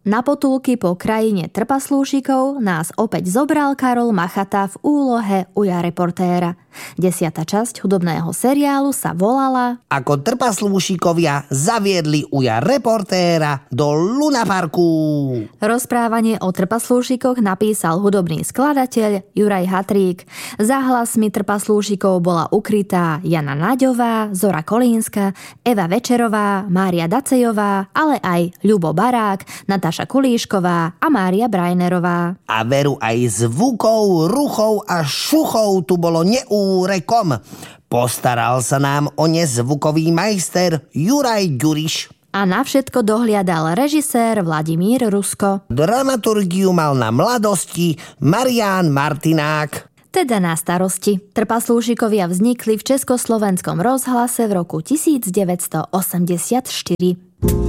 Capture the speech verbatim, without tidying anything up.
Na potulky po krajine trpaslúšikov nás opäť zobral Karol Machata v úlohe uja reportéra. Desiata časť hudobného seriálu sa volala Ako trpaslúšikovia zaviedli uja reportéra do Lunaparku. Rozprávanie o trpaslúšikoch napísal hudobný skladateľ Juraj Hatrík. Za hlasmi trpaslúšikov bola ukrytá Jana Naďová, Zora Kolínska, Eva Večerová, Mária Dacejová, ale aj Ľubo Barák, Natáša Kulíšková a Mária Brajnerová. A veru aj zvukov, ruchov a šuchov tu bolo neúrekom. Postaral sa nám o ne zvukový majster Juraj Ďuriš. A na všetko dohliadal režisér Vladimír Rusko. Dramaturgiu mal na mladosti Marián Martinák. Teda na starosti. Trpaslúšikovia vznikli v Československom rozhlase v roku devätnásť osemdesiatštyri.